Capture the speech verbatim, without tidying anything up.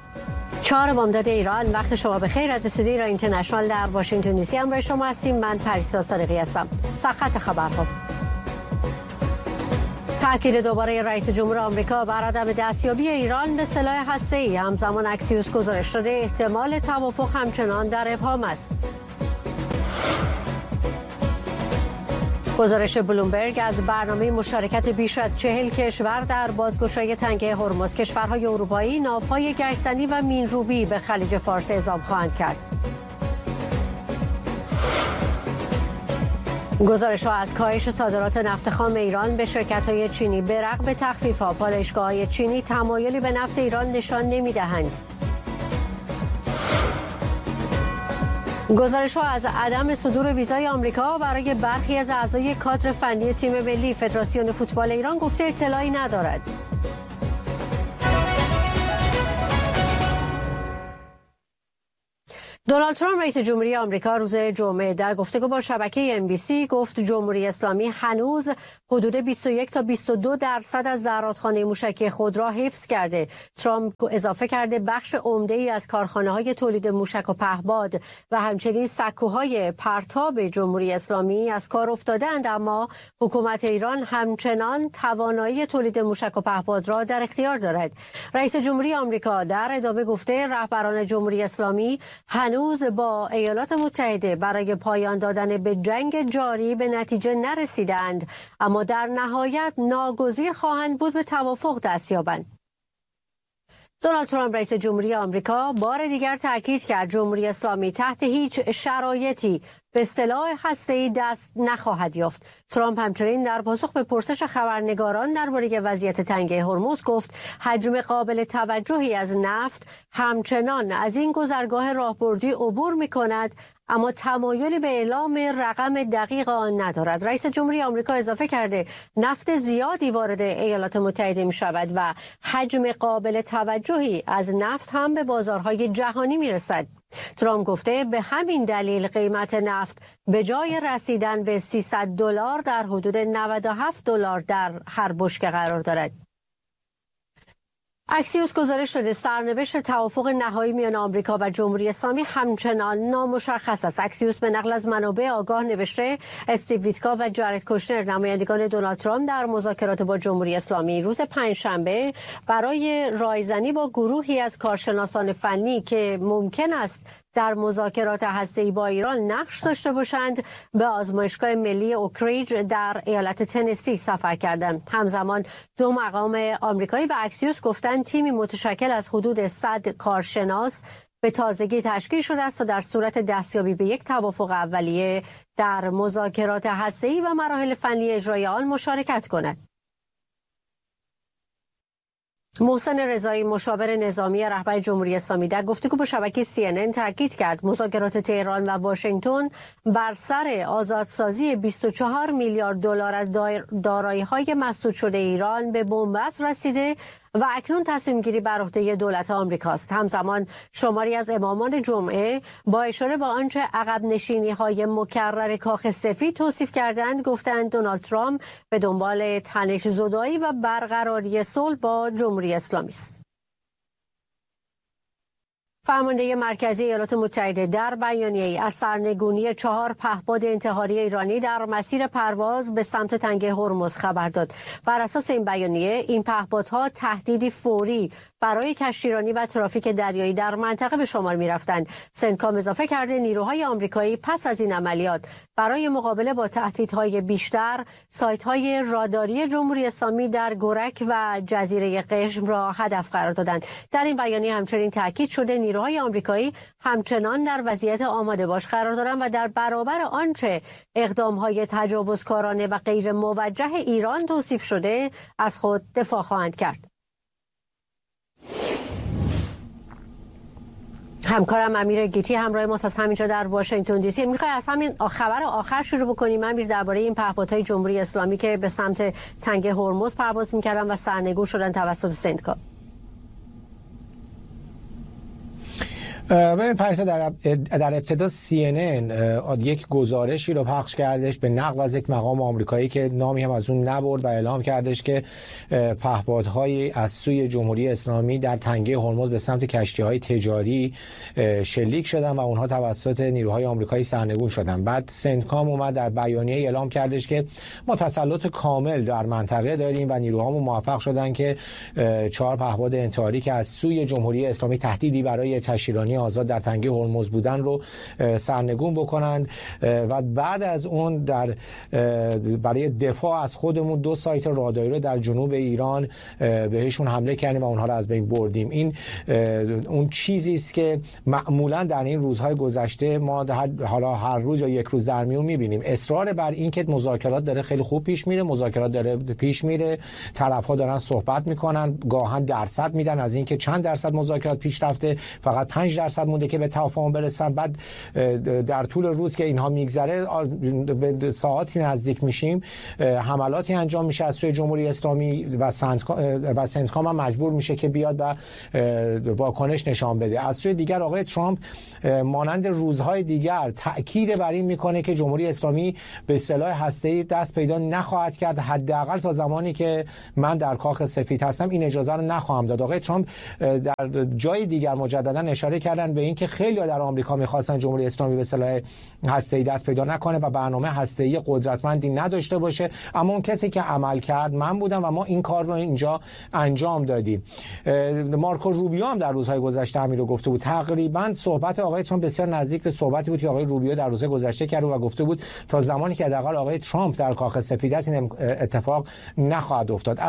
چهار بامداد ایران، وقت شما بخیر. از استودیوی ایران اینترنشنال در واشنگتن دی سی همراه شما هستیم. من پریسا صادقی هستم. سرخط خبرها: تأکید دوباره رئیس جمهور آمریکا بر عدم دستیابی ایران به سلاح هسته‌ای. همزمان اکسیوس گزارش شده احتمال توافق همچنان در ابهام است. گزارش بلومبرگ از برنامه مشارکت بیش از چهل کشور در بازگشایی تنگه هرمز، کشورهای اروپایی ناوهای گشتنی و مین‌روبی به خلیج فارس اعزام خواهند کرد. گزارش‌ها از کاهش صادرات نفت خام ایران به شرکت‌های چینی به رغم تخفیف‌ها، پالایشگاه‌های چینی تمایلی به نفت ایران نشان نمی‌دهند. گزارش‌ها از عدم صدور ویزای آمریکا برای برخی از اعضای کادر فنی تیم ملی فدراسیون فوتبال ایران گفته اطلاعی ندارد. دونالد ترامپ رئیس جمهوری آمریکا روز جمعه در گفتگو با شبکه ام بی سی گفت جمهوری اسلامی هنوز حدود بیست و یک تا بیست و دو درصد از زرادخانه موشکی خود را حفظ کرده. ترامپ اضافه کرده بخش عمده‌ای از کارخانه‌های تولید موشک و پهپاد و همچنین سکوهای پرتاب جمهوری اسلامی از کار افتادند، اما حکومت ایران همچنان توانایی تولید موشک و پهپاد را در اختیار دارد. رئیس جمهوری آمریکا در ادامه گفته رهبران جمهوری اسلامی هنوز با ایالات متحده برای پایان دادن به جنگ جاری به نتیجه نرسیدند، اما در نهایت ناگزیر خواهند بود به توافق دست یابند. دونالد ترامپ رئیس جمهوری آمریکا بار دیگر تاکید کرد جمهوری اسلامی تحت هیچ شرایطی به سلاح هسته‌ای دست نخواهد یافت. ترامپ همچنین در پاسخ به پرسش خبرنگاران درباره وضعیت تنگه هرمز گفت حجم قابل توجهی از نفت همچنان از این گذرگاه راهبردی عبور می‌کند، اما تمایلی به اعلام رقم دقیق آن ندارد. رئیس جمهوری آمریکا اضافه کرده نفت زیادی وارد ایالات متحده می شود و حجم قابل توجهی از نفت هم به بازارهای جهانی می رسد. ترامپ گفته به همین دلیل قیمت نفت به جای رسیدن به سیصد دلار در حدود نود و هفت دلار در هر بشکه قرار دارد. اکسیوس گزارش شده سرنوشت توافق نهایی میان آمریکا و جمهوری اسلامی همچنان نامشخص است. اکسیوس به نقل از منابع آگاه نوشته استیو ویتکا و جارد کوشنر، نمایندگان دونالد ترامپ در مذاکرات با جمهوری اسلامی روز پنجشنبه برای رایزنی با گروهی از کارشناسان فنی که ممکن است در مذاکرات هسته‌ای با ایران نقش داشته باشند به آزمایشگاه ملی اوکریج در ایالت تنسی سفر کردند. همزمان دو مقام آمریکایی به اکسیوس گفتند تیمی متشکل از حدود صد کارشناس به تازگی تشکیل شده است تا در صورت دستیابی به یک توافق اولیه در مذاکرات هسته‌ای و مراحل فنی اجرای آن مشارکت کند. محسن رضایی، مشاور نظامی رهبر جمهوری اسلامی، در گفتگو با شبکه سی ان ان تاکید کرد مذاکرات تهران و واشنگتن بر سر آزادسازی بیست و چهار میلیارد دلار از دارایی‌های مسدود شده ایران به بنبست رسیده و اکنون تصمیم گیری بر عهده دولت آمریکاست. همزمان شماری از امامان جمعه با اشاره به آنچه عقب نشینی های مکرر کاخ سفید توصیف کردند گفتند دونالد ترامپ به دنبال تنش زدایی و برقراری صلح با جمهوری اسلامی است. فرمانده مرکزی ایالات متحده در بیانیه‌ای از سرنگونی چهار پهپاد انتحاری ایرانی در مسیر پرواز به سمت تنگه هرمز خبر داد. بر اساس این بیانیه این پهپادها تهدیدی فوری برای کشتیرانی و ترافیک دریایی در منطقه به شمار می‌رفتند. سنتکام اضافه کرده نیروهای آمریکایی پس از این عملیات برای مقابله با تهدیدهای بیشتر سایت‌های راداری جمهوری اسلامی در گورک و جزیره قشم را هدف قرار دادند. در این بیانیه همچنین تاکید شده نیروهای آمریکایی همچنان در وضعیت آماده باش قرار دارند و در برابر آنچه اقدام‌های تجاوزکارانه و غیر موجه ایران توصیف شده از خود دفاع خواهند کرد. همکارم امیر گیتی همراه ما از همینجا در واشنگتن دی سی. میخوای از همین خبر آخر شروع بکنیم امیر، درباره این پهپادهای جمهوری اسلامی که به سمت تنگه هرمز پرواز میکردن و سرنگون شدن توسط سنتکام. ببین پریسا، در در ابتدا سی ان ان یک گزارشی رو پخش کردش به نقل از یک مقام آمریکایی که نامی هم از اون نبرد و اعلام کردش که پهپادهای از سوی جمهوری اسلامی در تنگه هرمز به سمت کشتی‌های تجاری شلیک شدن و اونها توسط نیروهای آمریکایی سرنگون شدن. بعد سنتکام اومد در بیانیه اعلام کردش که ما تسلط کامل در منطقه داریم و نیروهامون موفق شدن که چهار پهپاد انتحاری که از سوی جمهوری اسلامی تهدیدی برای تشیرانی آزاد در تنگه هرمز بودن رو سرنگون بکنن. و بعد از اون در برای دفاع از خودمون دو سایت راداری رو در جنوب ایران بهشون حمله کردیم و اونها رو از بین بردیم. این اون چیزی است که معمولا در این روزهای گذشته ما حالا هر روز یا یک روز در میون می‌بینیم. اصرار بر این که مذاکرات داره خیلی خوب پیش میره، مذاکرات داره پیش میره، طرف‌ها دارن صحبت میکنن، گاهن درصد میدن از اینکه چند درصد مذاکرات پیش رفته، فقط پنج درصد مونده که به توافق برسن. بعد در طول روز که اینها میگذره به ساعاتی نزدیک میشیم، حملاتی انجام میشه از سوی جمهوری اسلامی و و سنتکام هم مجبور میشه که بیاد و واکنش نشان بده. از سوی دیگر آقای ترامپ مانند روزهای دیگر تأکید بر این میکنه که جمهوری اسلامی به سلاح هسته‌ای دست پیدا نخواهد کرد، حداقل تا زمانی که من در کاخ سفید هستم این اجازه رو نخواهم داد. آقای ترامپ در جای دیگر مجددا اشاره کردن به اینکه خیلی‌ها در آمریکا می‌خواستن جمهوری اسلامی به سلاح هسته‌ای دست پیدا نکنه و برنامه هسته‌ای قدرتمندی نداشته باشه، اما اون کسی که عمل کرد من بودم و ما این کار رو اینجا انجام دادیم. مارکو روبیو هم در روزهای گذشته همین رو گفته بود. تقریبا صحبت آقای ترامپ بسیار نزدیک به صحبتی بود که آقای روبیو در روزهای گذشته کرد و گفته بود تا زمانی که حداقل آقای ترامپ در کاخ سفید است این اتفاق نخواهد افتاد.